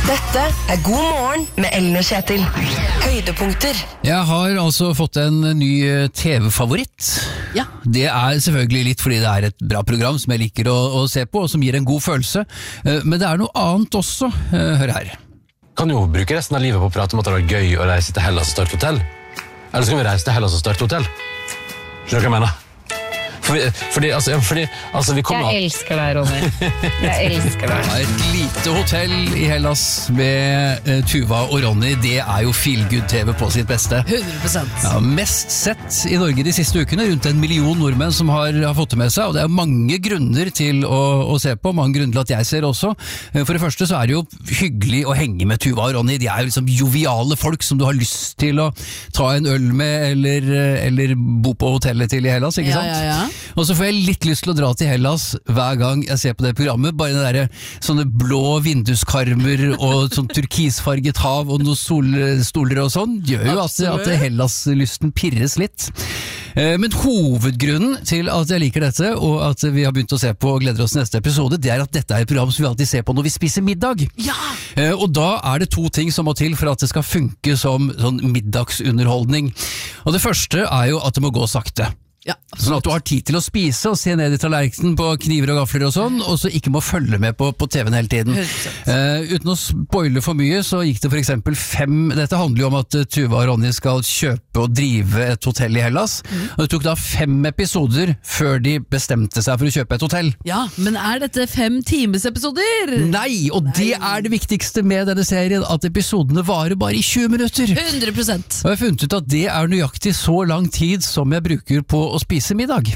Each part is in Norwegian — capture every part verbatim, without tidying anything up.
Dette er God morgen med Ellen og Kjetil. Høydepunkter. Jeg har altså fått en ny T V-favoritt. Ja. Det er selvfølgelig litt fordi det er et bra program som jeg liker å, å se på, og som gir en god følelse. Men det er noe annet også. Hør her. Kan jo bruke resten av livet på å prate om at det er gøy å reise til Hellas og starte hotell. Eller så kan vi reise til Hellas og starte hotell. Skjønner du hva jeg mener? Fordi, fordi, altså, fordi altså, vi kommer... Jeg elsker deg, Ronny. Jeg elsker deg. Et lite hotell i Hellas med uh, Tuva og Ronny, det er jo feel-good-T V på sitt beste. hundre prosent. Ja, mest sett i Norge de siste ukene, rundt en million nordmenn som har, har fått det med seg, og det er mange grunner til å, å se på, mange grunner til at jeg ser også. For det første så er det jo hyggelig å henge med Tuva og Ronny, de er jo liksom joviale folk som du har lyst til å ta en øl med, eller, eller bo på hotellet til i Hellas, ikke Ja, sant? ja, ja. Og så får jeg litt lyst til å dra til Hellas hver gang jeg ser på det programmet, bare det der, sånne blå vinduskarmer og sånn turkisfarget hav og noen solstoler og sånn, gjør jo at, at Hellas-lysten pirres litt. Men hovedgrunnen til at jeg liker dette, og at vi har begynt å se på og gleder oss til neste episode, det er at dette er et program som vi alltid ser på når vi spiser middag. Ja! Og da er det to ting som må til for at det skal funke som sånn middagsunderholdning. Og det første er jo at det må gå sakte. Ja, sånn at du har tid til å spise og se ned i tallerkenen på kniver og gafler og sånn, og så ikke må følge med på, på T V-en hele tiden. Uh, uten å spoile for mye, så gikk det for eksempel fem, dette handler jo om at Tuva og Ronny skal kjøpe og drive et hotell i Hellas, mm. og det tok da fem episoder før de bestemte seg for å kjøpe et hotell. Ja, men er dette fem times episoder? Nei, og Nei. det er det viktigste med denne serien, at episodene varer bare i tjue minutter. hundre prosent. Og jeg har funnet ut at det er nøyaktig så lang tid som jeg bruker på å spise middag.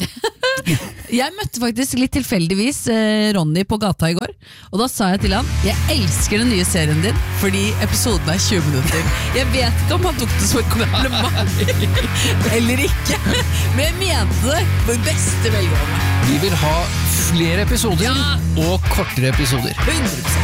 Jeg møtte faktisk litt tilfeldigvis eh, Ronny på gata i går, og da sa jeg til han, jeg elsker den nye serien din, fordi episoden er tjue minutter. Jeg vet ikke om han tok det som et kompliment eller ikke, men jeg mente det på beste velgående. Vi vil ha flere episoder, Ja. og kortere episoder. hundre prosent.